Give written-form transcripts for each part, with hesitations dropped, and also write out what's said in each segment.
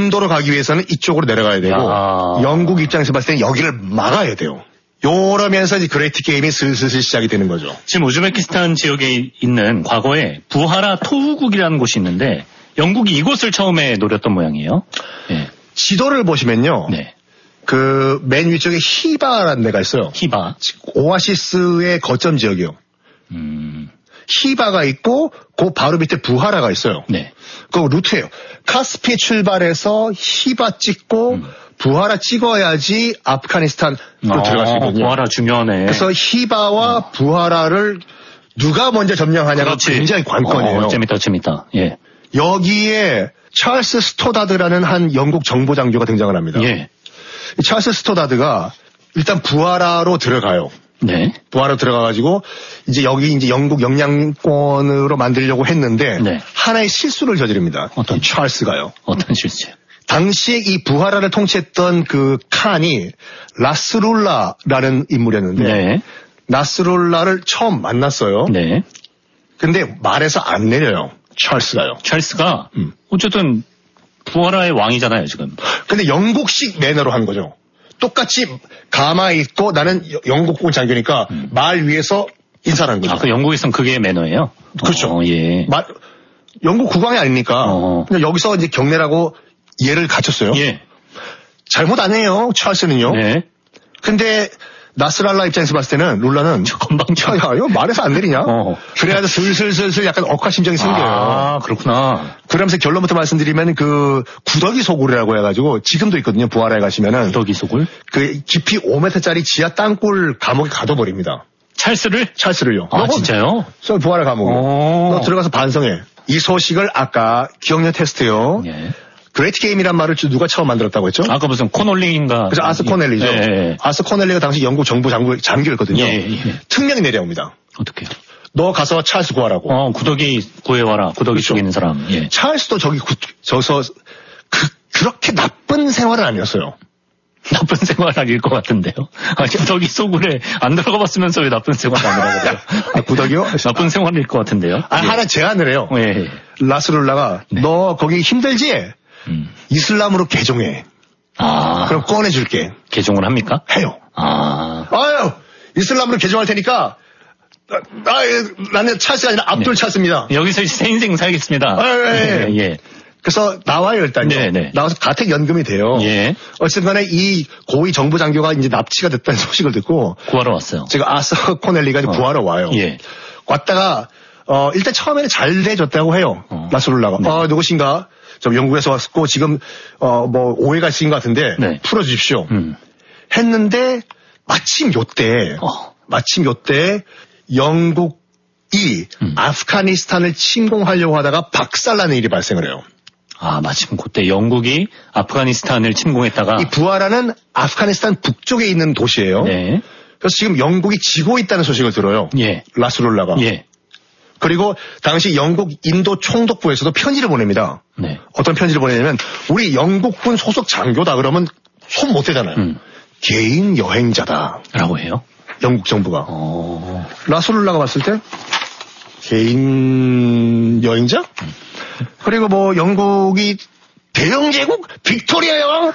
인도로 가기 위해서는 이쪽으로 내려가야 되고 영국 입장에서 봤을 때는 여기를 막아야 돼요. 요러면서 이제 그레이트 게임이 슬슬 시작이 되는 거죠. 지금 우즈베키스탄 지역에 있는 과거에 부하라 토우국이라는 곳이 있는데 영국이 이곳을 처음에 노렸던 모양이에요. 네. 지도를 보시면요. 네. 그 맨 위쪽에 히바라는 데가 있어요. 히바. 오아시스의 거점 지역이요. 히바가 있고 그 바로 밑에 부하라가 있어요. 네. 그 루트예요. 카스피 출발해서 히바 찍고 부하라 찍어야지 아프가니스탄으로 들어갈 수 있거든요. 부하라 중요하네. 그래서 히바와 부하라를 누가 먼저 점령하냐가 그렇지. 굉장히 관건이에요. 재밌다. 예. 여기에 찰스 스토다드라는 한 영국 정보 장교가 등장을 합니다. 예. 이 찰스 스토다드가 일단 부하라로 들어가요. 네. 부하라로 들어가가지고 이제 여기 이제 영국 영향권으로 만들려고 했는데 네. 하나의 실수를 저지릅니다. 어떤? 찰스가요. 어떤 실수요? 당시에 이 부하라를 통치했던 그 칸이 라스룰라라는 인물이었는데 네. 나스룰라를 처음 만났어요. 네. 근데 말에서 안 내려요. 찰스가요. 찰스가 어쨌든 부하라의 왕이잖아요, 지금. 근데 영국식 매너로 한 거죠. 똑같이 가만히 있고 나는 영국군 장교니까 말 위에서 인사를 한 거죠. 아, 그 영국에선 그게 매너예요? 그렇죠. 예. 영국 국왕이 아니니까 그냥 여기서 이제 경례라고 예를 갖췄어요. 예. 잘못 안 해요. 찰스는요. 네. 근데 나스랄라 입장에서 봤을 때는 룰라는 건방져. 야, 이거 말해서 안 내리냐? 그래가지고 슬슬 약간 억하심정이 생겨요. 아, 그렇구나. 그러면서 결론부터 말씀드리면 그 구더기 소굴이라고 해가지고 지금도 있거든요. 부하라에 가시면은 구더기 소굴? 그 깊이 5m짜리 지하 땅굴 감옥에 가둬버립니다. 찰스를요. 아, 진짜요? 저 부하라 감옥에. 너 들어가서 반성해. 이 소식을 아까 기억력 테스트요. 예. 그레이트 게임이란 말을 누가 처음 만들었다고 했죠? 아까 무슨 코널링인가? 그래서 아스 코넬리죠. 예. 아스 코넬리가 당시 영국 정부 장교였거든요. 예. 특명이 내려옵니다. 어떻게요? 너 가서 찰스 구하라고. 구더기 구해와라. 구더기 그렇죠. 속에 있는 사람. 예. 찰스도 저서 그렇게 나쁜 생활은 아니었어요. 나쁜 생활일 것 같은데요. 구더기 소굴에 안 들어가 봤으면서 왜 나쁜 생활 아니라고 그래요? 구더기요? 나쁜 생활일 것 같은데요. 예. 하나 제안을 해요. 예. 라스룰라가 네. 너 거기 힘들지? 이슬람으로 개종해. 그럼 꺼내줄게. 개종을 합니까? 해요. 아유, 이슬람으로 개종할 테니까 나는 찰스가 아니라 압둘 찰스입니다. 여기서 새 인생 살겠습니다. 예. 그래서 나와요, 일단요. 네네. 나와서 가택연금이 돼요. 예. 어쨌든 간에 이 고위 정부 장교가 이제 납치가 됐다는 소식을 듣고 구하러 왔어요. 제가 아서 코넬리가 구하러 와요. 예. 왔다가 일단 처음에는 잘 돼줬다고 해요. 라스룰라가. 네. 누구신가? 저 영국에서 왔고 지금 뭐 오해가 있으신 것 같은데 네. 풀어주십시오. 했는데 마침 요때 영국이 아프가니스탄을 침공하려고 하다가 박살나는 일이 발생을 해요. 아, 마침 그때 영국이 아프가니스탄을 침공했다가 이 부하라는 아프가니스탄 북쪽에 있는 도시예요. 네. 그래서 지금 영국이 지고 있다는 소식을 들어요. 예. 라스룰라가. 예. 그리고 당시 영국 인도 총독부에서도 편지를 보냅니다. 네. 어떤 편지를 보내냐면 우리 영국군 소속 장교다 그러면 손 못 대잖아요. 개인 여행자다. 라고 해요? 영국 정부가. 라스룰라가 봤을 때 개인 여행자? 그리고 뭐 영국이 대영 제국 빅토리아 여왕?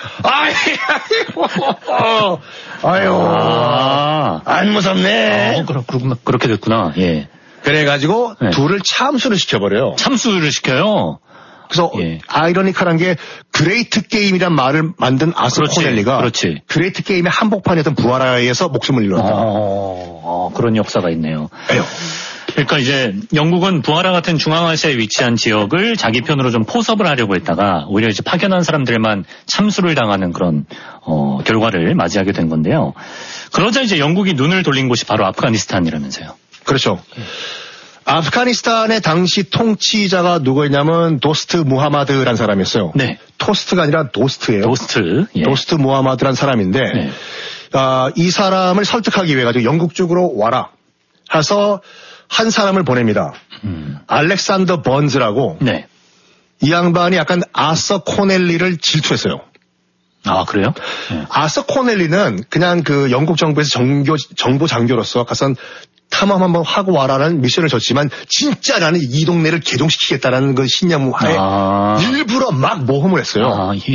안 무섭네. 그렇게 됐구나. 예. 그래가지고 네. 둘을 참수를 시켜버려요. 참수를 시켜요? 그래서 예. 아이러니컬한 게 그레이트 게임이란 말을 만든 아스 코넬리가 그레이트 게임의 한복판이었던 부하라에서 목숨을 잃었다. 그런 역사가 있네요. 에요. 그러니까 이제 영국은 부하라 같은 중앙아시아에 위치한 지역을 자기 편으로 좀 포섭을 하려고 했다가 오히려 이제 파견한 사람들만 참수를 당하는 그런 결과를 맞이하게 된 건데요. 그러자 이제 영국이 눈을 돌린 곳이 바로 아프가니스탄이라면서요. 그렇죠. 아프가니스탄의 당시 통치자가 누구였냐면 도스트 무하마드라는 사람이었어요. 네. 토스트가 아니라 도스트예요. 도스트. 예. 도스트 무하마드라는 사람인데 네. 이 사람을 설득하기 위해 가지고 영국 쪽으로 와라 해서 한 사람을 보냅니다. 알렉산더 번즈라고. 네. 이 양반이 약간 아서 코넬리를 질투했어요. 아, 그래요? 네. 아서 코넬리는 그냥 그 영국 정부에서 정보 장교로서 가서 탐험 한번 하고 와라는 미션을 줬지만 진짜 나는 이 동네를 개종시키겠다라는 그 신념 하에 일부러 막 모험을 했어요.